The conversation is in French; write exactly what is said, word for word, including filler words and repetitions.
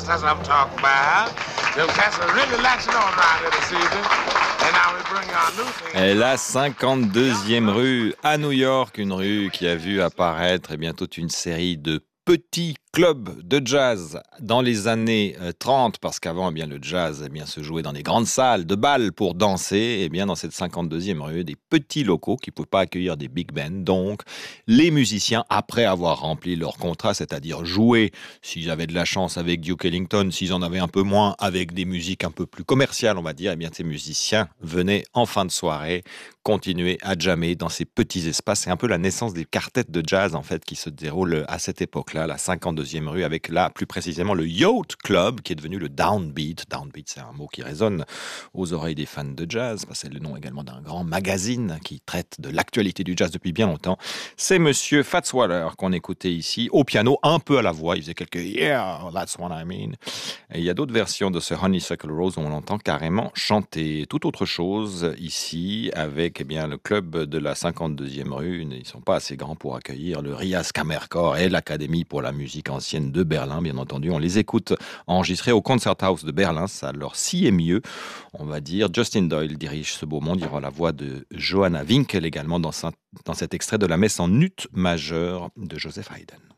that's what I'm talking about. Them cats are really latching on around here this evening. And now we bring you our new thing. Et la cinquante-deuxième rue à New York, une rue qui a vu apparaître et bien toute une série de petits clubs de jazz dans les années trente, parce qu'avant, eh bien, le jazz eh bien, se jouait dans des grandes salles de bal pour danser. Et bien, dans cette cinquante-deuxième rue, des petits locaux qui ne pouvaient pas accueillir des big bands. Donc, les musiciens, après avoir rempli leur contrat, c'est-à-dire jouer, s'ils avaient de la chance, avec Duke Ellington, s'ils en avaient un peu moins, avec des musiques un peu plus commerciales, on va dire, eh bien, ces musiciens venaient en fin de soirée continuer à jammer dans ces petits espaces. C'est un peu la naissance des quartets de jazz, en fait, qui se déroulent à cette époque-là, la cinquante-deuxième rue, avec là, plus précisément, le Yacht Club, qui est devenu le Downbeat. Downbeat, c'est un mot qui résonne aux oreilles des fans de jazz. C'est le nom également d'un grand magazine qui traite de l'actualité du jazz depuis bien longtemps. C'est Monsieur Fats Waller qu'on écoutait ici, au piano, un peu à la voix. Il faisait quelques « Yeah, that's what I mean ». Et il y a d'autres versions de ce Honeysuckle Rose où on l'entend carrément chanter. Tout autre chose ici, avec eh bien, le club de la cinquante-deuxième rue. Ils ne sont pas assez grands pour accueillir le Rias Kammerchor et l'Académie pour la musique ancienne de Berlin, bien entendu. On les écoute enregistrés au Concerthaus de Berlin, ça leur scie mieux, on va dire. Justin Doyle dirige ce beau monde, il y aura la voix de Johanna Winkel également dans, dans cet extrait de la messe en ut majeur de Joseph Haydn.